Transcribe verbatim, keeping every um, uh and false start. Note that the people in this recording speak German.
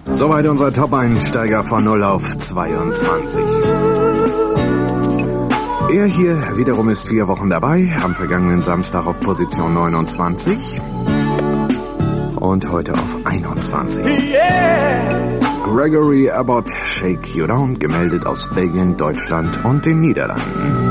Soweit unser Top-Einsteiger von null auf zweiundzwanzig. Er hier wiederum ist vier Wochen dabei, am vergangenen Samstag auf Position neunundzwanzig und heute auf einundzwanzig. Yeah. Gregory Abbott, Shake You Down, gemeldet aus Belgien, Deutschland und den Niederlanden.